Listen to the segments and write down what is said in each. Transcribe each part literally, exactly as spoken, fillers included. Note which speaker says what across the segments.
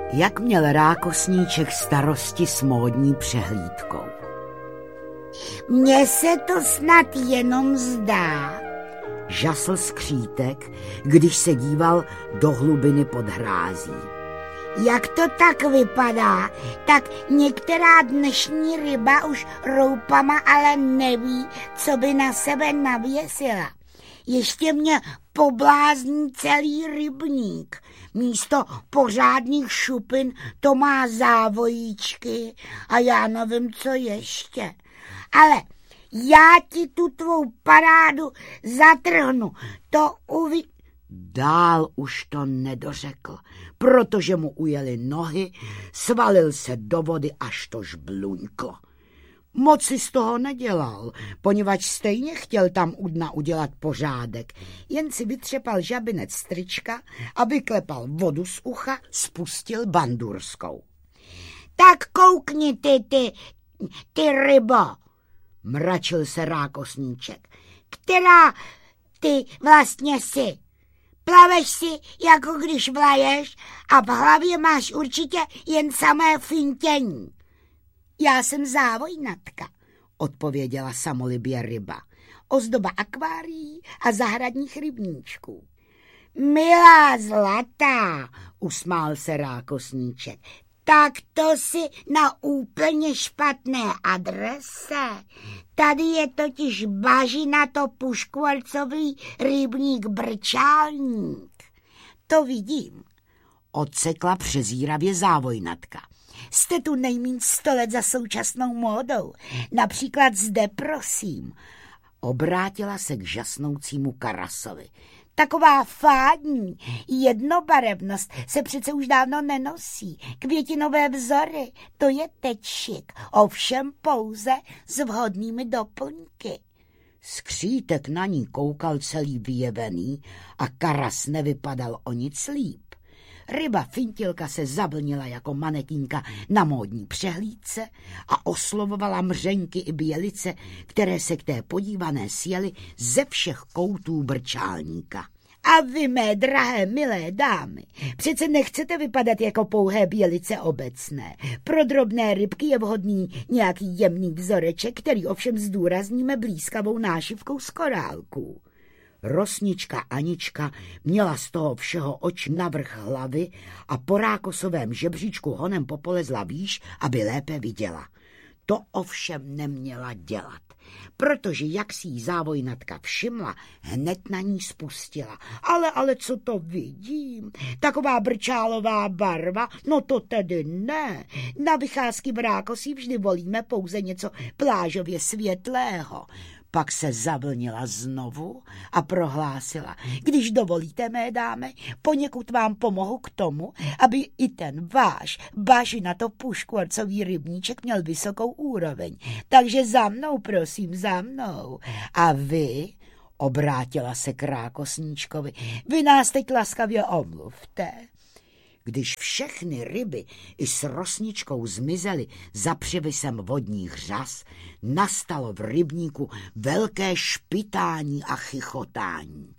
Speaker 1: Jak měl Rákosníček starosti s módní přehlídkou.
Speaker 2: Mně se to snad jenom zdá,
Speaker 1: žasl Skřítek, když se díval do hlubiny pod hrází.
Speaker 2: Jak to tak vypadá, tak některá dnešní ryba už roupama ale neví, co by na sebe navěsila. Ještě mě poblázní celý rybník. Místo pořádných šupin to má závojíčky a já nevím, co ještě. Ale já ti tu tvou parádu zatrhnu, to uvi...
Speaker 1: Dál už to nedořekl, protože mu ujeli nohy, svalil se do vody, až to žbluňklo. Moc si z toho nedělal, poněvadž stejně chtěl tam u dna udělat pořádek, jen si vytřepal žabinec z trička a vyklepal vodu z ucha, spustil bandurskou.
Speaker 2: Tak koukni ty, ty, ty rybo,
Speaker 1: mračil se Rákosníček.
Speaker 2: Která ty vlastně jsi? Plaveš si, jako když vlaješ a v hlavě máš určitě jen samé fintění. Já jsem závojnatka,
Speaker 1: odpověděla samolibě ryba. Ozdoba akvárií a zahradních rybníčků.
Speaker 2: Milá zlatá,
Speaker 1: usmál se Rákosníček.
Speaker 2: Tak to si na úplně špatné adrese. Tady je totiž bažinato puškvorcový rybník Brčálník.
Speaker 1: To vidím, odsekla přezíravě závojnatka.
Speaker 2: Jste tu nejmíň sto let za současnou módou. Například zde, prosím.
Speaker 1: Obrátila se k žasnoucímu Karasovi.
Speaker 2: Taková fádní jednobarevnost se přece už dávno nenosí. Květinové vzory, to je teď šik, ovšem pouze s vhodnými doplňky.
Speaker 1: Skřítek na ní koukal celý vyjevený a Karas nevypadal o nic líp. Ryba Fintilka se zavlnila jako manekínka na módní přehlídce a oslovovala mřenky i bělice, které se k té podívané sjely ze všech koutů Brčálníka.
Speaker 2: A vy, mé drahé, milé dámy, přece nechcete vypadat jako pouhé bělice obecné. Pro drobné rybky je vhodný nějaký jemný vzoreček, který ovšem zdůrazníme blízkavou nášivkou z korálků.
Speaker 1: Rosnička Anička měla z toho všeho oč navrch hlavy a po Rákosovém žebříčku honem popolezla výš, aby lépe viděla. To ovšem neměla dělat, protože jak si jí závojnatka všimla, hned na ní spustila. Ale, ale co to vidím? Taková brčálová barva? No to tedy ne. Na vycházky v Rákosí vždy volíme pouze něco plážově světlého. Pak se zavlnila znovu a prohlásila: když dovolíte, mé dámy, poněkud vám pomohu k tomu, aby i ten váš bažinato puškvorcový rybníček měl vysokou úroveň. Takže za mnou, prosím, za mnou. A vy, obrátila se k Rákosníčkovi, vy nás teď laskavě omluvte. Když všechny ryby i s Rosničkou zmizely za převisem vodních řas, nastalo v rybníku velké špitání a chichotání.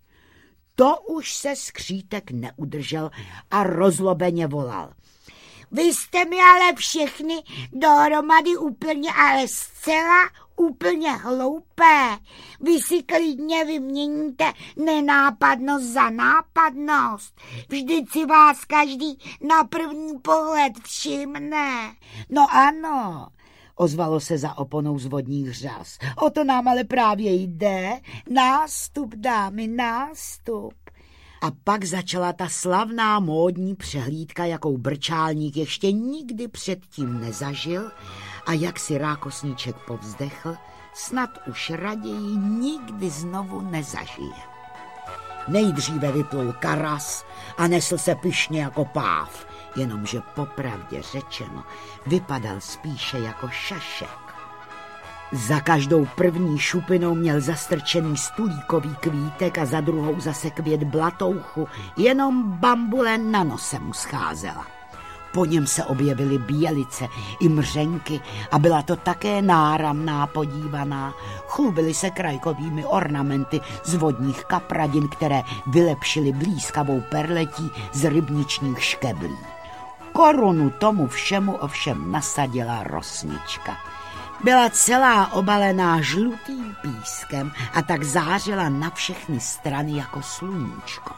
Speaker 1: To už se Skřítek neudržel a rozlobeně volal:
Speaker 2: vy jste mi ale všechny dohromady úplně, ale zcela úplně hloupé. Vy si klidně vyměníte nenápadnost za nápadnost. Vždyť si vás každý na první pohled všimne.
Speaker 1: No ano, ozvalo se za oponou z vodních řas. O to nám ale právě jde. Nástup, dámy, nástup. A pak začala ta slavná módní přehlídka, jakou Brčálník ještě nikdy předtím nezažil, a jak si Rákosníček povzdechl, snad už raději nikdy znovu nezažije. Nejdříve vyplul Karas a nesl se pyšně jako páv, jenomže popravdě řečeno vypadal spíše jako šašek. Za každou první šupinou měl zastrčený stulíkový kvítek a za druhou zase květ blatouchu, jenom bambule na nose mu scházela. Po něm se objevily bělice i mřenky a byla to také náramná podívaná. Chlubily se krajkovými ornamenty z vodních kapradin, které vylepšily blízkavou perletí z rybničních škeblí. Korunu tomu všemu ovšem nasadila rosnička. Byla celá obalená žlutým pískem a tak zářila na všechny strany jako sluníčko.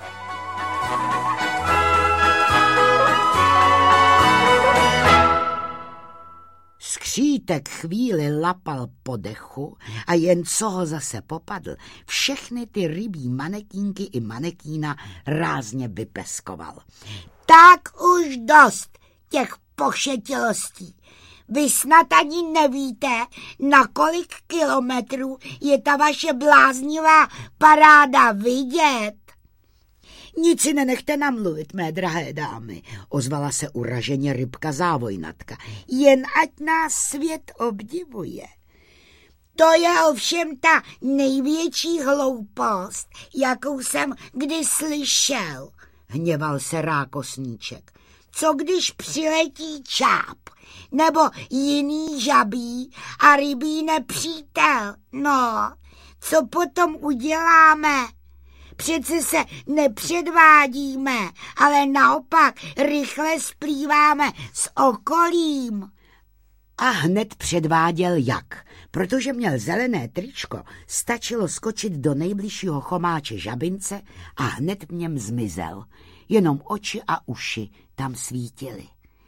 Speaker 1: Skřítek chvíli lapal po dechu a jen co ho zase popadl, všechny ty rybí manekínky i manekína rázně vypeskoval.
Speaker 2: Tak už dost těch pošetilostí. Vy snad ani nevíte, na kolik kilometrů je ta vaše bláznivá paráda vidět.
Speaker 1: Nic si nenechte namluvit, mé drahé dámy, ozvala se uraženě rybka Závojnatka.
Speaker 2: Jen ať nás svět obdivuje. To je ovšem ta největší hloupost, jakou jsem kdy slyšel,
Speaker 1: hněval se Rákosníček.
Speaker 2: Co když přiletí čáp nebo jiný žabí a rybí nepřítel? No, co potom uděláme? Přece se nepředvádíme, ale naopak rychle splýváme s okolím.
Speaker 1: A hned předváděl jak, protože měl zelené tričko, stačilo skočit do nejbližšího chomáče žabince a hned v něm zmizel. Jenom oči a uši tam svítily.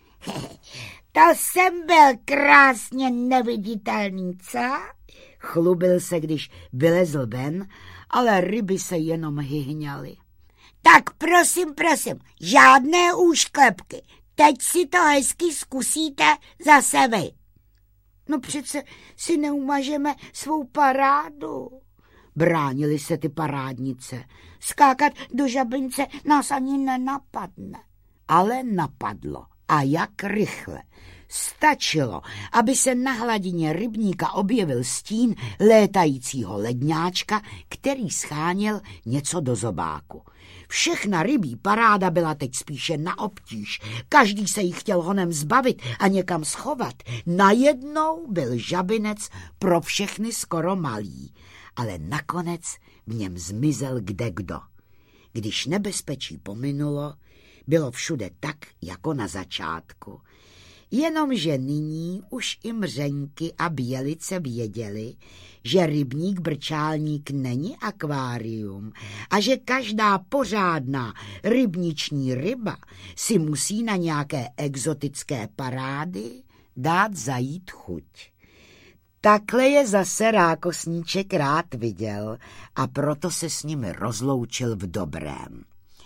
Speaker 2: To jsem byl krásně neviditelný, co?
Speaker 1: Chlubil se, když vylezl ven, ale ryby se jenom hyhňaly.
Speaker 2: Tak prosím, prosím, žádné úšklepky. Teď si to hezky zkusíte zase vy.
Speaker 1: No přece si neumažeme svou parádu. Bránily se ty parádnice.
Speaker 2: Skákat do žabince nás ani nenapadne.
Speaker 1: Ale napadlo. A jak rychle. Stačilo, aby se na hladině rybníka objevil stín létajícího ledňáčka, který scháněl něco do zobáku. Všechna rybí paráda byla teď spíše na obtíž. Každý se jí chtěl honem zbavit a někam schovat. Najednou byl žabinec pro všechny skoro malý, ale nakonec v něm zmizel kdekdo. Když nebezpečí pominulo, bylo všude tak, jako na začátku. Jenomže nyní už i mřenky a bělice věděli, že rybník Brčálník není akvárium a že každá pořádná rybniční ryba si musí na nějaké exotické parády dát zajít chuť. Takhle je zase Rákosníček rád viděl a proto se s nimi rozloučil v dobrém.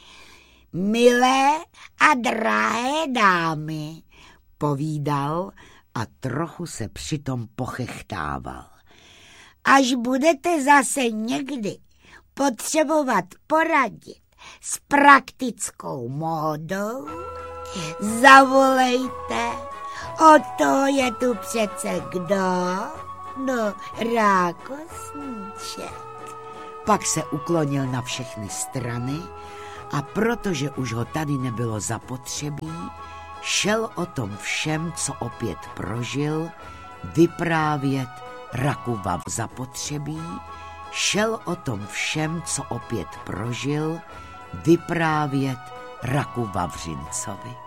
Speaker 2: Milé a drahé dámy,
Speaker 1: povídal a trochu se přitom pochechtával.
Speaker 2: Až budete zase někdy potřebovat poradit s praktickou módou, zavolejte, o to je tu přece kdo? No, Rákosníček.
Speaker 1: Pak se uklonil na všechny strany a protože už ho tady nebylo zapotřebí, šel o tom všem, co opět prožil, vyprávět Rakuva zapotřebí, šel o tom všem, co opět prožil, vyprávět Raku Vavřincovi.